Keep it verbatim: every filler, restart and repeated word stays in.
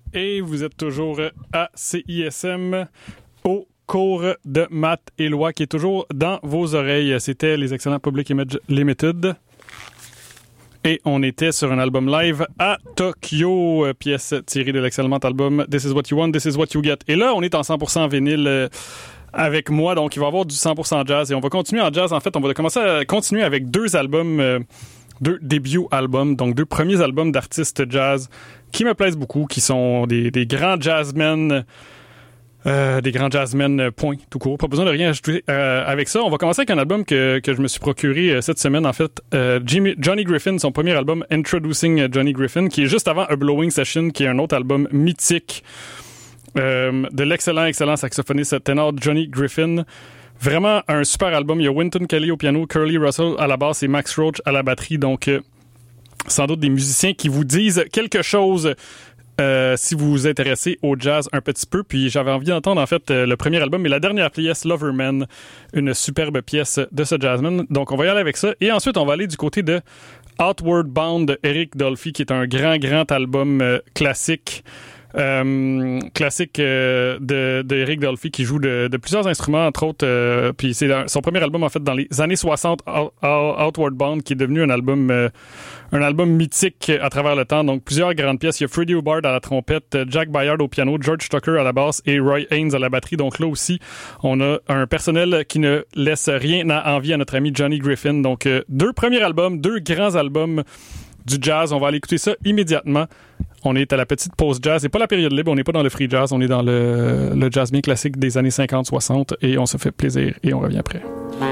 Et vous êtes toujours à C I S M au cours de Matt et Loi qui est toujours dans vos oreilles. C'était les excellents Public Image Limited. Et on était sur un album live à Tokyo, pièce tirée de l'excellent album This Is What You Want, This Is What You Get. Et là, on est en cent pour cent vinyle euh, avec moi, donc il va y avoir du cent pour cent jazz. Et on va continuer en jazz. En fait, on va commencer à continuer avec deux albums, euh, deux débuts albums, donc deux premiers albums d'artistes jazz qui me plaisent beaucoup, qui sont des, des grands jazzmen, euh, des grands jazzmen euh, point, tout court. Pas besoin de rien ajouter euh, avec ça. On va commencer avec un album que, que je me suis procuré euh, cette semaine, en fait. Euh, Jimmy, Johnny Griffin, son premier album, Introducing Johnny Griffin, qui est juste avant A Blowing Session, qui est un autre album mythique euh, de l'excellent, excellent saxophoniste ténor Johnny Griffin. Vraiment un super album. Il y a Wynton Kelly au piano, Curly Russell à la basse et Max Roach à la batterie. Donc, euh, sans doute des musiciens qui vous disent quelque chose euh, si vous vous intéressez au jazz un petit peu. Puis j'avais envie d'entendre en fait euh, le premier album et la dernière pièce, Loverman, une superbe pièce de ce jazzman. Donc on va y aller avec ça. Et ensuite on va aller du côté de Outward Bound de Eric Dolphy, qui est un grand, grand album euh, classique. Euh, classique euh, de, de Eric Dolphy qui joue de, de plusieurs instruments, entre autres, euh, puis c'est son premier album en fait dans les années soixante, Out, Outward Bound, qui est devenu un album euh, un album mythique à travers le temps. Donc plusieurs grandes pièces. Il y a Freddie Hubbard à la trompette, Jack Byard au piano, George Tucker à la basse et Roy Haynes à la batterie. Donc là aussi, on a un personnel qui ne laisse rien à envie à notre ami Johnny Griffin. Donc euh, deux premiers albums, deux grands albums du jazz. On va aller écouter ça immédiatement. On est à la petite pause jazz. C'est pas la période libre, on n'est pas dans le free jazz, on est dans le, le jazz bien classique des années cinquante soixante et on se fait plaisir et on revient après.